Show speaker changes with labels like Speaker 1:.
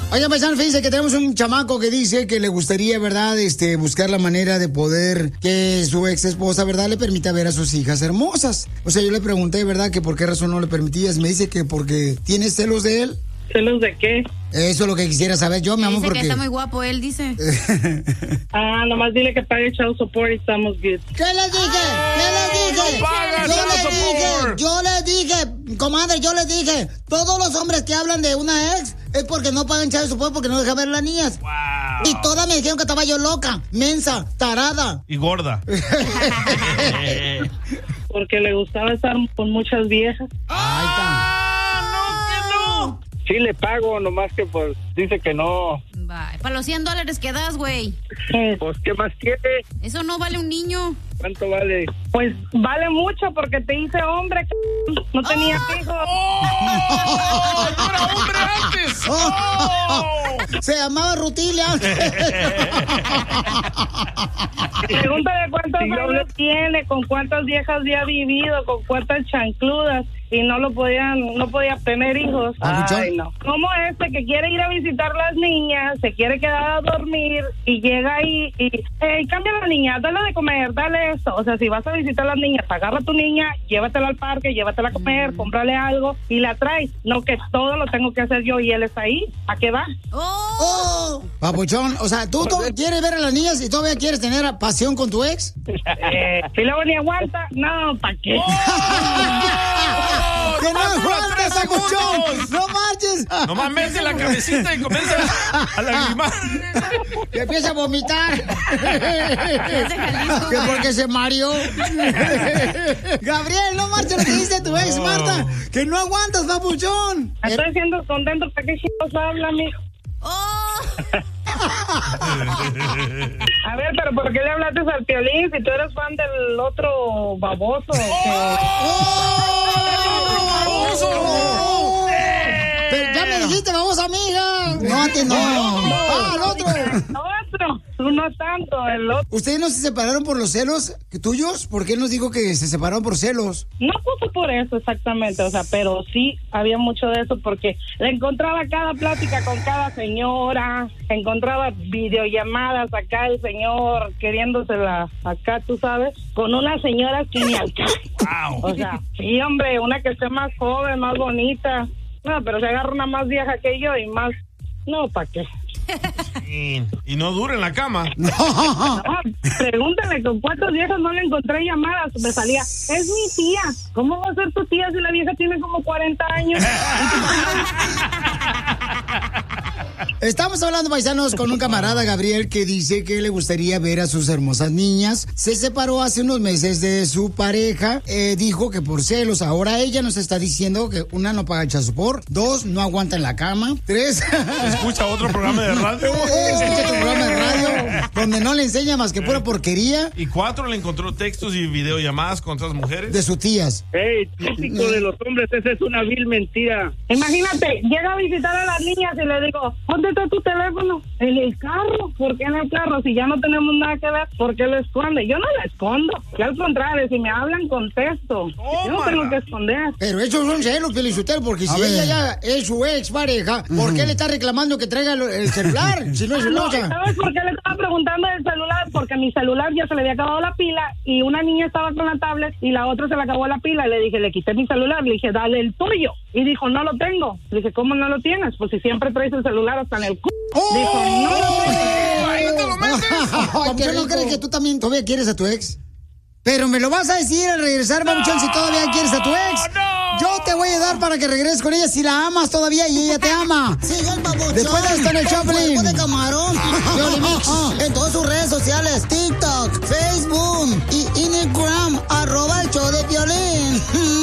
Speaker 1: Oiga, paisano, fíjense que tenemos un chamaco que dice que le gustaría, ¿verdad? Buscar la manera de poder que su ex esposa, ¿verdad? Le permita ver a sus hijas hermosas. O sea, yo le pregunté, ¿verdad? Que por qué razón no le permitías. Me dice que porque tienes celos de él.
Speaker 2: ¿Celos de qué?
Speaker 1: Eso es lo que quisiera saber yo, mi amor, porque...
Speaker 3: Dice que está muy guapo, él dice.
Speaker 2: Nomás dile que pague child support y estamos good.
Speaker 1: ¿Qué les dije? Yo les dije, comadre, todos los hombres que hablan de una ex es porque no pagan child support, porque no dejan ver a las niñas.
Speaker 4: Wow.
Speaker 1: Y todas me dijeron que estaba yo loca, mensa, tarada.
Speaker 4: Y gorda.
Speaker 2: Porque le gustaba estar con muchas viejas.
Speaker 1: Ahí está.
Speaker 5: Sí le pago, nomás que pues dice que no.
Speaker 3: Para los $100 que das, güey.
Speaker 5: Pues, ¿qué más quiere?
Speaker 3: Eso no vale un niño.
Speaker 5: ¿Cuánto vale?
Speaker 2: Pues vale mucho porque te hice hombre, no tenía hijos.
Speaker 4: ¡Oh! ¡Yo era hombre antes! ¡Oh!
Speaker 1: Se llamaba Rutilia.
Speaker 2: Pregúntale cuántos años tiene, con cuántas viejas ya ha vivido, con cuántas chancludas. Y no podía tener hijos. Ay, no. Como que quiere ir a visitar las niñas, se quiere quedar a dormir y llega ahí y cambia a la niña, dale de comer, dale esto. O sea, si vas a visitar a las niñas, agarra a tu niña, llévatela al parque, llévatela a comer, cómprale algo y la traes. No que todo lo tengo que hacer yo y él está ahí. ¿A qué va?
Speaker 1: ¡Oh! Papuchón, o sea, ¿tú quieres ver a las niñas y todavía quieres tener pasión con tu ex?
Speaker 2: Si luego ni aguanta, no, ¿para qué?
Speaker 1: ¡Que no aguantes, papuchón! ¡No marches!
Speaker 4: Nomás mete la cabecita y comienza a lagrimar.
Speaker 1: Que empieza a vomitar. Que porque se mareó. Gabriel, no marches lo que dice tu ex, Marta. Que no aguantas, papuchón.
Speaker 2: Estoy siendo contento. ¿Para qué chicos habla, mijo? A ver, pero ¿por qué le hablaste al Piolín si tú eres fan del otro baboso?
Speaker 1: Pero ya me dijiste, vamos, amiga. No, antes no. El otro.
Speaker 2: No tanto, el otro.
Speaker 1: ¿Ustedes no se separaron por los celos tuyos? ¿Por qué nos dijo que se separaron por celos?
Speaker 2: No puso por eso exactamente, o sea, pero sí había mucho de eso porque le encontraba cada plática con cada señora, encontraba videollamadas acá el señor queriéndosela acá, tú sabes, con unas señoras que ni al caso.
Speaker 4: Wow.
Speaker 2: O sea, sí, hombre, una que esté más joven, más bonita. No, pero se agarra una más vieja que yo y más... No, ¿para qué?
Speaker 4: Y no dura en la cama.
Speaker 2: No, pregúntale con cuántas viejas no le encontré llamadas. Me salía, es mi tía. ¿Cómo va a ser tu tía si la vieja tiene como 40 años?
Speaker 1: Estamos hablando, paisanos, con un camarada, Gabriel, que dice que le gustaría ver a sus hermosas niñas. Se separó hace unos meses de su pareja. Dijo que por celos. Ahora ella nos está diciendo que 1, no paga child support. 2, no aguanta en la cama. 3,
Speaker 4: escucha otro programa de radio.
Speaker 1: Escucha otro programa de radio donde no le enseña más que pura porquería.
Speaker 4: Y 4, le encontró textos y videollamadas con otras mujeres.
Speaker 1: De sus tías.
Speaker 5: Típico de los hombres, esa es una vil mentira.
Speaker 2: Imagínate, llega a visitar a las niñas y le digo, ¿dónde está tu teléfono? En el carro. ¿Por qué en el carro? Si ya no tenemos nada que ver, ¿por qué lo esconde? Yo no lo escondo. Y al contrario, si me hablan, contesto. Yo no tengo que esconder.
Speaker 1: Pero esos son celos, Felicitero, porque si ella ya es su ex pareja, ¿por qué le está reclamando que traiga el celular? Si no es celosa.
Speaker 2: ¿Sabes por qué le estaba preguntando del celular? Porque a mi celular ya se le había acabado la pila y una niña estaba con la tablet y la otra se le acabó la pila. Y le dije, le quité mi celular. Le dije, dale el tuyo. Y dijo, no lo tengo. Le dije, ¿cómo no lo tienes? Pues si siempre traes el celular hasta en el c***. Dijo, no lo tengo.
Speaker 4: ¡Ay, no te lo metes!
Speaker 1: ¿Yo no crees que tú también todavía quieres a tu ex? Pero me lo vas a decir al regresar, Babuchón, si todavía quieres a tu ex.
Speaker 4: No.
Speaker 1: Yo te voy a ayudar para que regreses con ella si la amas todavía y ella te ama.
Speaker 6: Sigue el Babuchón.
Speaker 1: Después de esto en el Choplin.
Speaker 6: Cuerpo de camarón. En todas sus redes sociales. TikTok,